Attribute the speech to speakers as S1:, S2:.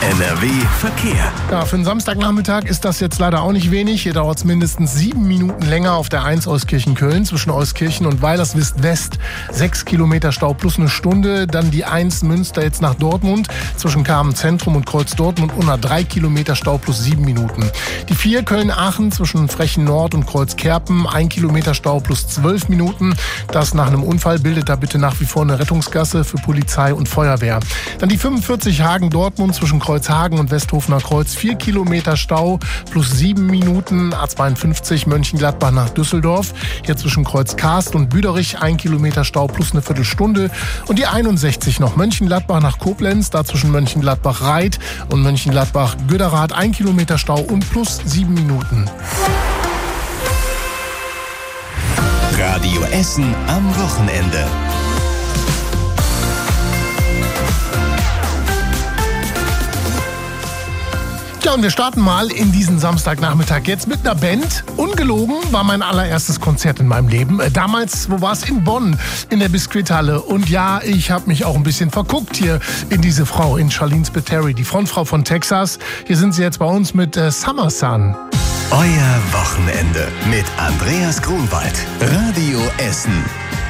S1: NRW Verkehr.
S2: Ja, für einen Samstagnachmittag ist das jetzt leider auch nicht wenig. Hier dauert es mindestens 7 Minuten länger auf der 1 Euskirchen-Köln zwischen Euskirchen und Weilerswist-West. 6 Kilometer Stau plus eine Stunde. Dann die 1 Münster jetzt nach Dortmund zwischen Kamen-Zentrum und Kreuz Dortmund unter 3 Kilometer Stau plus 7 Minuten. Die 4 Köln-Aachen zwischen Frechen Nord und Kreuz Kerpen 1 Kilometer Stau plus 12 Minuten. Das nach einem Unfall bildet da bitte nach wie vor eine Rettungsgasse für Polizei und Feuerwehr. Dann die 45 Hagen-Dortmund zwischen Kreuzhagen und Westhofener Kreuz 4 Kilometer Stau plus 7 Minuten. A52 Mönchengladbach nach Düsseldorf. Hier zwischen Kreuz Karst und Büderich 1 Kilometer Stau plus eine Viertelstunde. Und die 61 noch Mönchengladbach nach Koblenz, da zwischen Mönchengladbach-Reit und Mönchengladbach-Göderath 1 Kilometer Stau und plus 7 Minuten.
S1: Radio Essen am Wochenende.
S2: Ja, und wir starten mal in diesen Samstagnachmittag jetzt mit einer Band. Ungelogen war mein allererstes Konzert in meinem Leben. Damals, wo war es? In Bonn, in der Biskuithalle. Und ja, ich habe mich auch ein bisschen verguckt hier in diese Frau, in Charlene Spiteri, die Frontfrau von Texas. Hier sind sie jetzt bei uns mit Summer Sun.
S1: Euer Wochenende mit Andreas Grunwald. Radio Essen.